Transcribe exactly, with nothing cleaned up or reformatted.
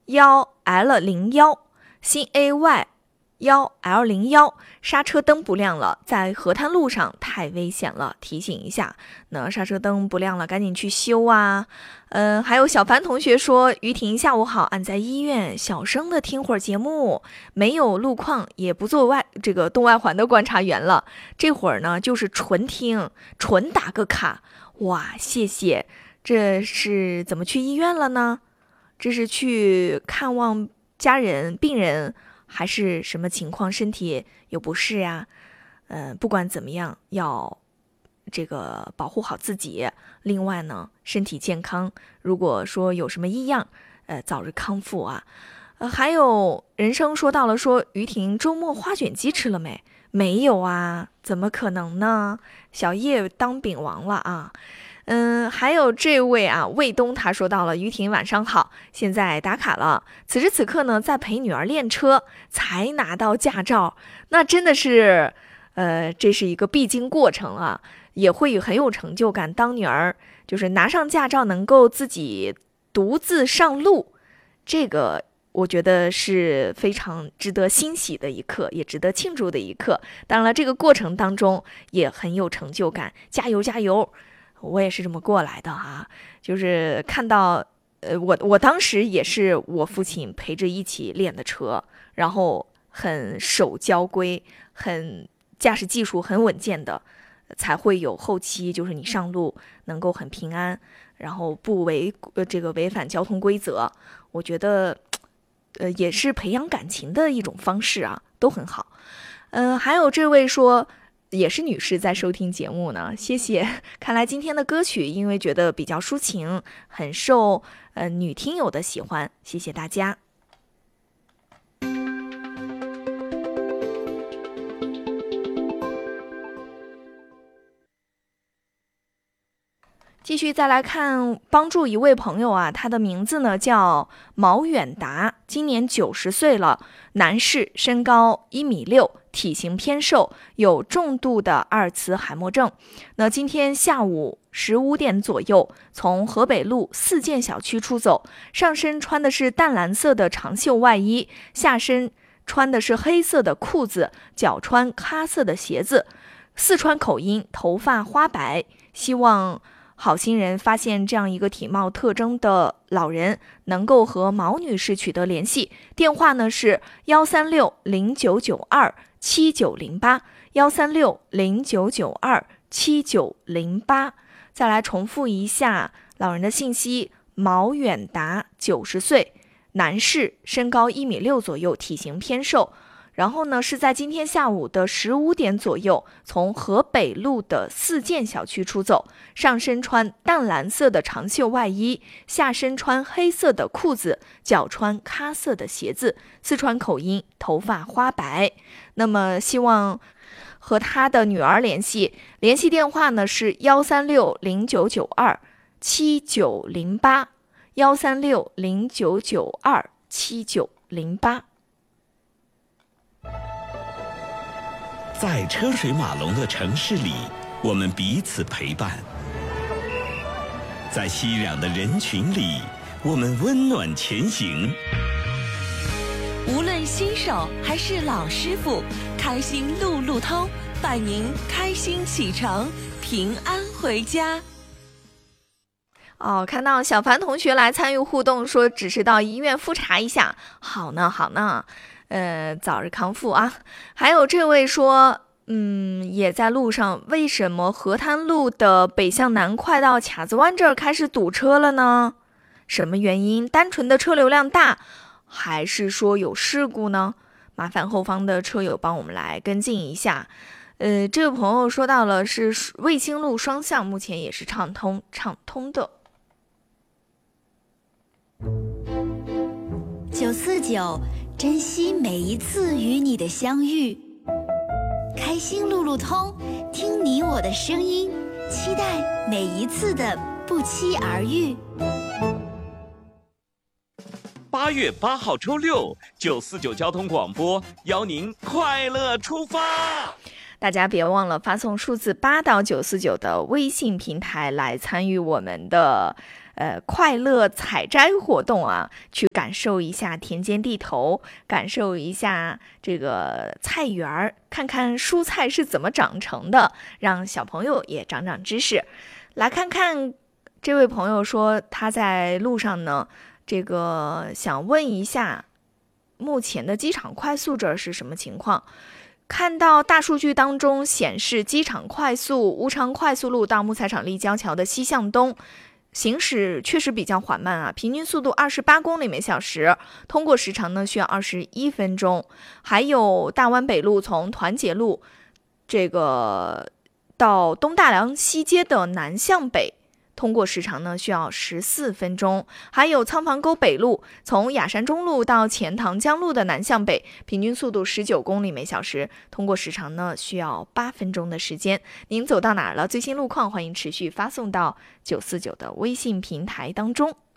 幺 L 零一，新 A Y 幺 L 零一，刹车灯不亮了，在河滩路上太危险了，提醒一下。那刹车灯不亮了，赶紧去修啊。嗯，还有小凡同学说，于婷下午好，俺在医院小声的听会儿节目，没有路况，也不做外这个东外环的观察员了，这会儿呢就是纯听，纯打个卡。哇，谢谢。这是怎么去医院了呢？这是去看望家人、病人，还是什么情况？身体有不适呀？嗯、呃，不管怎么样，要这个保护好自己。另外呢，身体健康，如果说有什么异样，呃，早日康复啊。呃，还有人生说到了说，于婷周末花卷鸡吃了没？没有啊，怎么可能呢？小叶当饼王了啊。嗯，还有这位啊，卫东他说到了，于婷晚上好，现在打卡了，此时此刻呢，在陪女儿练车，才拿到驾照，那真的是，呃，这是一个必经过程啊，也会很有成就感。当女儿就是拿上驾照，能够自己独自上路，这个我觉得是非常值得欣喜的一刻，也值得庆祝的一刻。当然了，这个过程当中也很有成就感，加油加油！我也是这么过来的哈，就是看到，呃，我我当时也是我父亲陪着一起练的车，然后很守交规，很驾驶技术很稳健的，才会有后期就是你上路能够很平安，然后不违呃这个违反交通规则。我觉得，呃，也是培养感情的一种方式啊，都很好。嗯、呃，还有这位说。也是女士在收听节目呢，谢谢。看来今天的歌曲因为觉得比较抒情，很受呃女听友的喜欢，谢谢大家。继续再来看，帮助一位朋友啊，他的名字呢叫毛远达，今年九十岁了，男士，身高一米六，体型偏瘦，有重度的阿尔茨海默症。那今天下午十五点左右，从河北路四建小区出走，上身穿的是淡蓝色的长袖外衣，下身穿的是黑色的裤子，脚穿咖色的鞋子，四川口音，头发花白，希望好心人发现这样一个体貌特征的老人，能够和毛女士取得联系。电话呢是幺三六零九九二七九零八，幺三六零九九二七九零八。再来重复一下老人的信息：毛远达，九十岁，男士，身高一米六左右，体型偏瘦。然后呢，是在今天下午的十五点左右，从河北路的四建小区出走，上身穿淡蓝色的长袖外衣，下身穿黑色的裤子，脚穿咖色的鞋子，四川口音，头发花白。那么希望和他的女儿联系，联系电话呢是幺三六零九九二七九零八，幺三六零九九二七九零八。 在车水马龙的城市里，我们彼此陪伴；在熙攘的人群里，我们温暖前行。 无论新手还是老师傅，开心路路通，伴您开心启程，平安回家。 哦，看到小凡同学来参与互动，说只是到医院复查一下，好呢，好呢。呃，早日康复啊！还有这位说，嗯，也在路上，为什么河滩路的北向南快到卡子湾这儿开始堵车了呢？什么原因？单纯的车流量大，还是说有事故呢？麻烦后方的车友帮我们来跟进一下。呃，这位朋友说到了是卫星路双向，目前也是畅通畅通的。 九四九。珍惜每一次与你的相遇，开心路路通，听你我的声音，期待每一次的不期而遇。 八月八号周六，九四九交通广播邀您快乐出发。 大家别忘了发送数字八到九四九的微信平台来参与我们的呃快乐采摘活动啊，去感受一下田间地头，感受一下这个菜园儿，看看蔬菜是怎么长成的，让小朋友也长长知识。来看看这位朋友说他在路上呢，这个想问一下目前的机场快速这是什么情况。看到大数据当中显示，机场快速乌昌快速路到木材厂立交桥的西向东行驶确实比较缓慢啊，平均速度二十八公里每小时，通过时长呢需要二十一分钟。还有大湾北路从团结路这个到东大梁西街的南向北，通过时长呢需要十四分钟。还有仓房沟北路从雅山中路到钱塘江路的南向北，平均速度十九公里每小时，通过时长呢需要八分钟的时间。您走到哪儿了？最新路况欢迎持续发送到九四九的微信平台当中。